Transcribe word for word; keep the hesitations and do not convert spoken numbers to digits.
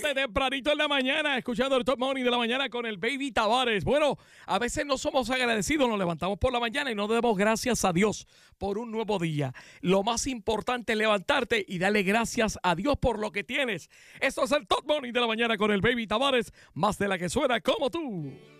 Levántate tempranito en la mañana, escuchando el Top Morning de la mañana con el Baby Tavares. Bueno, a veces no somos agradecidos, nos levantamos por la mañana y no damos gracias a Dios por un nuevo día. Lo más importante es levantarte y darle gracias a Dios por lo que tienes. Esto es el Top Morning de la mañana con el Baby Tavares, más de la que suena como tú.